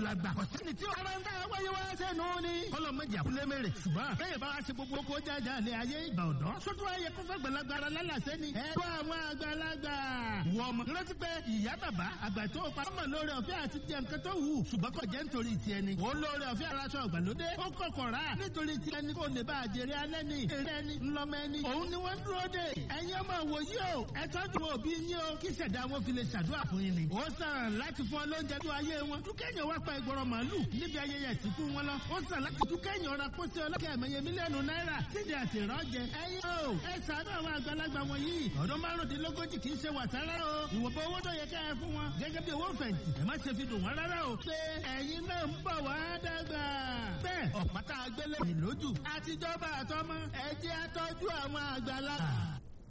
la gbà. ọ̀sẹ́ni tí ọ̀rọ̀ ń tà wáyé wá sẹ́nu ni. kọ́lọ́mọjà kúlẹ̀ mẹ́rẹ̀ ṣùgbọ́n bẹ́ẹ̀ bá wá sí gbogbo kó jájà ní ayé ìgbà ọ̀dọ́. sótú ayé kó fẹ́ gbẹ̀lagbà ara lálàsẹ́ ni. ẹ bọ́ àwọn àgbàlagbà. wọ́n ọmọ rántí pé ìyá bàbá àgbà tó pamọ́ lórí ọ̀fẹ́ àti jẹ nǹkan tó wù. ṣùgbọ́n kò jẹ́ nítorí tiẹ̀ ni. ó lórí ọ̀fẹ́ aráṣọ ìgbàlódé. ó kọ̀kọ̀ rà nítorí tiẹ̀ ni kò lè bá àjèrè alẹ́ ni. èrè ẹni ńlọmọ ẹni. òun ni wọ́n dúró dé. ẹ̀yin ọmọ wòyí o. ẹ tọ́jú òbí yín o. kí ṣẹ̀dá wọn fi lè ṣàdúrà fún yín ni. ó sàn láti fún ọ lóúnjẹ tó ayé wọn. dúkẹ́yìn wá pa ìgbọràn màálù níbi ayẹyẹ ìsìnkú wọn lọ. ó sàn láti dúkẹ́yìn ọ̀rọ̀ pósí ọlọ́kẹ́ ẹ̀mẹ́yẹ mílíọ̀nù náírà sídìí àti ìrọ́jẹ. ẹ̀yin o ẹ ṣàánú àwọn àgbàlagbà wọn yìí. ọdún márùndínlógójì kì í ṣe wàsálà o. ìwọ̀nba owó tó yẹ ká ẹ fún wọn. gẹ́gẹ́ bí owó fẹ̀yìntì ẹ má ṣe fi dùn wọ́n rárá o. pé ẹ̀yin náà ń bọ̀ wá dàgbà. bẹ́ẹ̀ ọ̀pátá agbélé mi lójú. àtijọba àtọmọ ẹ jẹ́ àtọ́jú àwọn àgbàlagbà.